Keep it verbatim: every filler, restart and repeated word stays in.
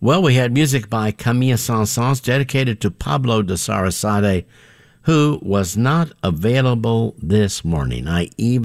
Well, we had music by Camille Saint-Saëns dedicated to Pablo de Sarasate, who was not available this morning. I even